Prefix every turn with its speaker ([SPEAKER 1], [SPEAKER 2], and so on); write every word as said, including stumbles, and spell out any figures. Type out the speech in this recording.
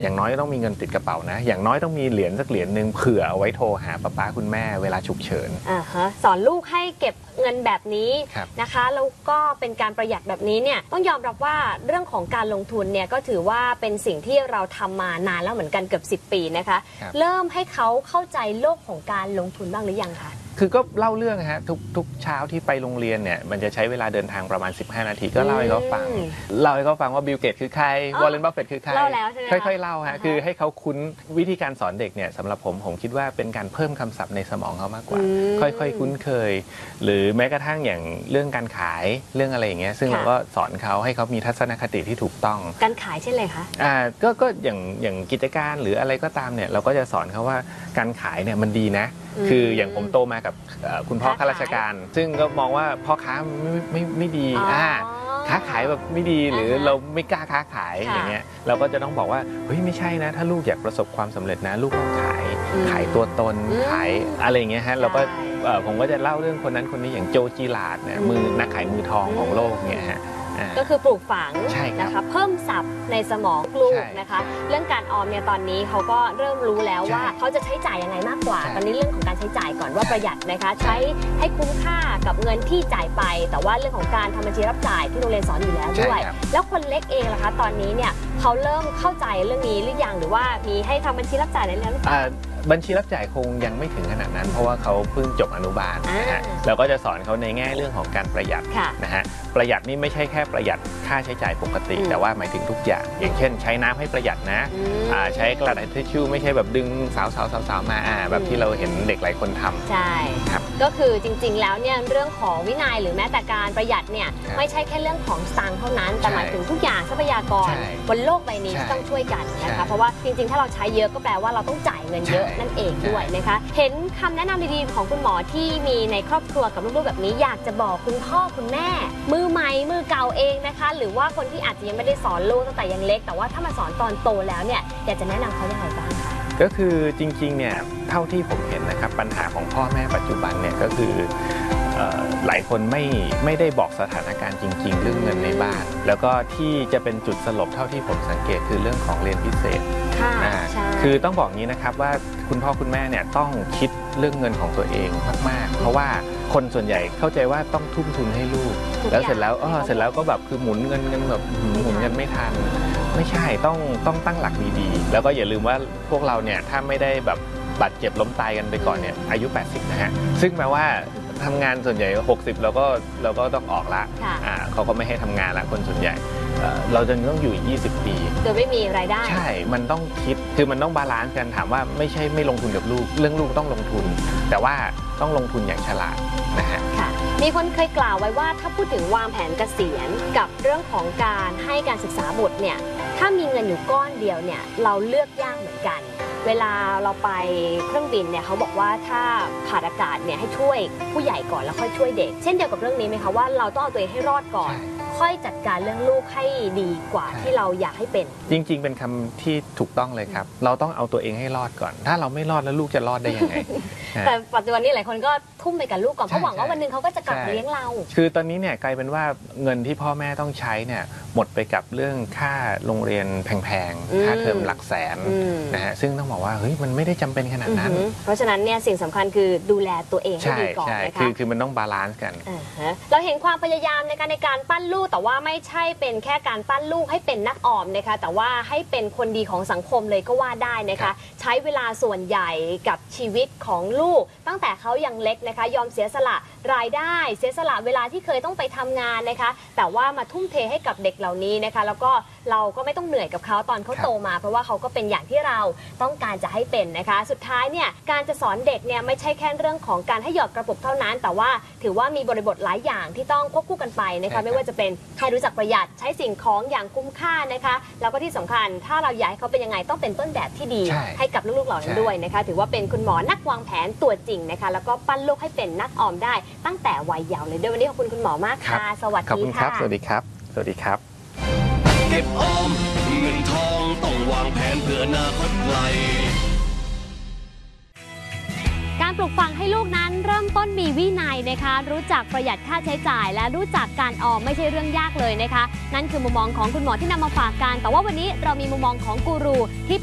[SPEAKER 1] อย่างน้อยต้องมีเงินติดกระเป๋านะอย่างน้อยต้องมีเหรียญสักเหรียญหนึ่งเผื่อเอาไว้โทรหาป้าป้าคุณแม่เวลาฉุกเฉิน
[SPEAKER 2] อ่าฮะสอนลูกให้เก็บเงินแบบนี้นะคะแล้วก็เป็นการประหยัดแบบนี้เนี่ยต้องยอมรับว่าเรื่องของการลงทุนเนี่ยก็ถือว่าเป็นสิ่งที่เราทำมานานแล้วเหมือนกันเกือบสิบปีนะคะเริ่มให้เขาเข้าใจโลกของการลงทุนบ้างหรือยังคะ
[SPEAKER 1] คือก็เล่าเรื่องฮะทุกทุกเช้าที่ไปโรงเรียนเนี่ยมันจะใช้เวลาเดินทางประมาณสิบห้านาทีก็เล่าให้เขาฟังเล่าให้เขาฟังว่าบิลเกตคือใครวอร์เรน บัฟเฟตต์คือใครค่อยๆเล่าฮะคือให้เขาคุ้นวิธีการสอนเด็กเนี่ยสำหรับผมผมคิดว่าเป็นการเพิ่มคำศัพท์ในสมองเขามากกว่าค่อยๆคุ้นเคยหรือแม้กระทั่งอย่างเรื่องการขายเรื่องอะไรอย่างเงี้ยซึ่งเราก็สอนเขาให้เขามีทัศนคติที่ถูกต้อง
[SPEAKER 2] การขายเช่นไรคะ
[SPEAKER 1] อ่าก็ก็อย่างอย่างกิจการหรืออะไรก็ตามเนี่ยเราก็จะสอนเขาว่าการขายเนี่ยมันดีนะคืออย่างผมโตมากับคุณพ่อข้าราชการซึ่งก็มองว่าพ่อค้าไม่ไม่ไม่ดีอ่าค้าขายแบบไม่ดีหรือเราไม่กล้าค้าขายอย่างเงี้ยเราก็จะต้องบอกว่าเฮ้ยไม่ใช่นะถ้าลูกอยากประสบความสำเร็จนะลูกต้องขายขายตัวตนขายอะไรอย่างเงี้ยฮะเราก็ผมก็จะเล่าเรื่องคนนั้นคนนี้อย่างโจจีลาดเนี่ยมือนักขายมือทองของโลกเนี่ยฮะ
[SPEAKER 2] ก็คือปลูกฝังนะคะเพิ่มศัพท์ในสมองลูกนะคะเรื่องการออมเนี่ยตอนนี้เขาก็เริ่มรู้แล้วว่าเขาจะใช้จ่ายยังไงมากกว่าตอนนี้เรื่องของการใช้จ่ายก่อนว่าประหยัดนะคะใช้ให้คุ้มค่ากับเงินที่จ่ายไปแต่ว่าเรื่องของการทำบัญชีรับจ่ายที่โรงเรียนสอนอยู่แล้วด้วยแล้วคนเล็กเองล่ะคะตอนนี้เนี่ยเขาเริ่มเข้าใจเรื่องนี้หรือยังหรือว่ามีให้ทำบัญชีรับจ่ายอะไรแล้วหรือเปล่า
[SPEAKER 1] บัญชีรับจ่ายคงยังไม่ถึงขนาดนั้นเพราะว่าเขาเพิ่งจบอนุบาลนะฮะเราก็จะสอนเขาในแง่เรื่องของการประหยัดนะฮะประหยัดนี่ไม่ใช่แค่ประหยัดค่าใช้จ่ายปกติแต่ว่าหมายถึงทุกอย่างอย่างเช่นใช้น้ำให้ประหยัดนะใช้กระดาษทิชชู่ไม่ใช่แบบดึงสาวๆๆๆมาแบบที่เราเห็นเด็กหลายคนทำ
[SPEAKER 2] ใช่ครับก็คือจริงๆแล้วเนี่ยเรื่องของวินัยหรือแม้แต่การประหยัดเนี่ยไม่ใช่แค่เรื่องของสตางค์เท่านั้นแต่หมายถึงทุกอย่างทรัพยากรบนโลกใบนี้ต้องช่วยกันนะคะเพราะว่าจริงๆถ้าเราใช้เยอะก็แปลว่าเราต้องจ่ายเงินเยอะนั่นเองด้วยนะคะเห็นคำแนะนำดีๆของคุณหมอที่มีในครอบครัวกับลูกๆแบบนี้อยากจะบอกคุณพ่อคุณแม่มือใหม่มือเก่าเองนะคะหรือว่าคนที่อาจจะยังไม่ได้สอนลูกตั้งแต่ยังเล็กแต่ว่าถ้ามาสอนตอนโตแล้วเนี่ยอยากจะแนะนำเขาอย่างไรบ้างคะ
[SPEAKER 1] ก็คือจริงๆเนี่ยเท่าที่ผมเห็นนะครับปัญหาของพ่อแม่ปัจจุบันเนี่ยก็คือหลายคนไม่ไม่ได้บอกสถานการณ์จริงๆเรื่องเงินในบ้านแล้วก็ที่จะเป็นจุดสลบเท่าที่ผมสังเกตคือเรื่องของเรียนพิเศษคือต้องบอกงี้นะครับว่าคุณพ่อคุณแม่เนี่ยต้องคิดเรื่องเงินของตัวเองมากๆเพราะว่าคนส่วนใหญ่เข้าใจว่าต้องทุ่มทุนให้ลูกแล้วเสร็จแล้วเออเสร็จแล้วก็แบบคือหมุนเงินเงินแบบหมุนเงินไม่ทันไม่ใช่ต้องต้องตั้งหลักดีๆแล้วก็อย่าลืมว่าพวกเราเนี่ยถ้าไม่ได้แบบบาดเจ็บล้มตายกันไปก่อนเนี่ยอายุแปดสิบนะฮะซึ่งแปลว่าทำงานส่วนใหญ่หกสิบเราก็เราก็ต้องออกละเขาก็ไม่ให้ทำงานละคนส่วนใหญ่เราจะต้องอยู่อีกยี่สิบปี
[SPEAKER 2] โดยไม่มีรายได้
[SPEAKER 1] ใช่มันต้องคิดคือมันต้องบาลานซ์กันถามว่าไม่ใช่ไม่ลงทุนกับลูกเรื่องลูกต้องลงทุนแต่ว่าต้องลงทุนอย่างฉลาดนะฮะ
[SPEAKER 2] ค่ะมีคนเคยกล่าวไว้ว่าถ้าพูดถึงวางแผนเกษียณกับเรื่องของการให้การศึกษาบุตรเนี่ยถ้ามีเงินอยู่ก้อนเดียวเนี่ยเราเลือกยากเหมือนกันเวลาเราไปเครื่องบินเนี่ยเขาบอกว่าถ้าขาดอากาศเนี่ยให้ช่วยผู้ใหญ่ก่อนแล้วค่อยช่วยเด็กเช่นเดียวกับเรื่องนี้ไหมคะว่าเราต้องเอาตัวเองให้รอดก่อนค่อยจัดการเรื่องลูกให้ดีกว่าที่เราอยากให้เป็น
[SPEAKER 1] จริงๆเป็นคำที่ถูกต้องเลยครับเราต้องเอาตัวเองให้รอดก่อนถ้าเราไม่รอดแล้วลูกจะรอดได้ยังไง
[SPEAKER 2] แต่ปัจจุบันนี้หลายคนก็ทุ่มไปกับลูกก่อนเพราะหวังว่าวันนึงเขาก็จะกลับมาเลี้ยงเรา
[SPEAKER 1] คือตอนนี้เนี่ยกลายเป็นว่าเงินที่พ่อแม่ต้องใช้เนี่ยหมดไปกับเรื่องค่าโรงเรียนแพงๆค่าเทอมหลักแสนนะฮะซึ่งต้องบอกว่าเฮ้ยมันไม่ได้จำเป็นขนาดนั้น
[SPEAKER 2] เพราะฉะนั้นเนี่ยสิ่งสำคัญคือดูแลตัวเองให้ดีก่อนนะคะ
[SPEAKER 1] คือคือมันต้องบาลานซ์กัน
[SPEAKER 2] เราเห็นความพยายามในการในการปั้นลูกแต่ว่าไม่ใช่เป็นแค่การปั้นลูกให้เป็นนักออมนะคะแต่ว่าให้เป็นคนดีของสังคมเลยก็ว่าได้นะคะใช้เวลาส่วนใหญ่กับชีวิตของลูกตั้งแต่เขายังเล็กนะคะยอมเสียสละรายได้เสียสละเวลาที่เคยต้องไปทำงานนะคะแต่ว่ามาทุ่มเทให้กับเด็กเหล่านี้นะคะแล้วก็เราก็ไม่ต้องเหนื่อยกับเขาตอนเขาโตมาเพราะว่าเขาก็เป็นอย่างที่เราต้องการจะให้เป็นนะคะสุดท้ายเนี่ยการจะสอนเด็กเนี่ยไม่ใช่แค่เรื่องของการให้หยอดกระปุกเท่านั้นแต่ว่าถือว่ามีบริบทหลายอย่างที่ต้องควบคู่กันไปนะคะไม่ว่าจะเป็นให้รู้จักประหยัดใช้สิ่งของอย่างคุ้มค่านะคะแล้วก็ที่สำคัญถ้าเราอยากให้เขาเป็นยังไงต้องเป็นต้นแบบที่ดีให้กับลูกๆเหล่านั้นด้วยนะคะถือว่าเป็นคุณหมอนักวางแผนตัวจริงนะคะแล้วก็ปั้นลูกให้เป็นนักออมได้ตั้งแต่วัยเยาว์เลยด้วยวันนี้ขอบคุณคุณหมอมากค่ะสวัสดีค่ะ
[SPEAKER 1] สวัสดีครับสวัสดีครับ
[SPEAKER 3] เก็บออมเงินทองต้องวางแผนเพื่ออนาคตไกล
[SPEAKER 2] การลูกฝังให้ลูกนั้นเริ่มต้นมีวินัยนะคะรู้จักประหยัดค่าใช้จ่ายและรู้จักการออมไม่ใช่เรื่องยากเลยนะคะนั่นคือมุมมองของคุณหมอที่นำมาฝากกันแต่ว่าวันนี้เรามีมุมมองของกูรูที่